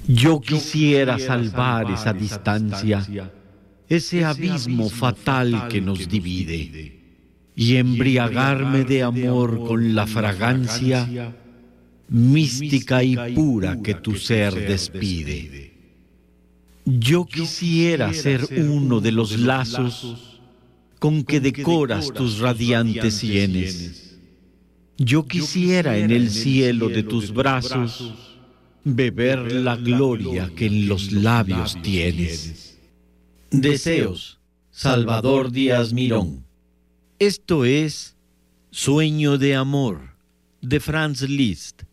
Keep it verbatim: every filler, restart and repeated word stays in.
Yo quisiera salvar esa distancia, ese abismo fatal que nos divide, y embriagarme de amor con la fragancia mística y pura que tu ser despide. Yo quisiera ser uno de los lazos con que decoras tus radiantes sienes. Yo quisiera en el cielo de tus brazos beber la gloria que en los labios tienes. Deseos, Salvador Díaz Mirón. Esto es Sueño de Amor, de Franz Liszt.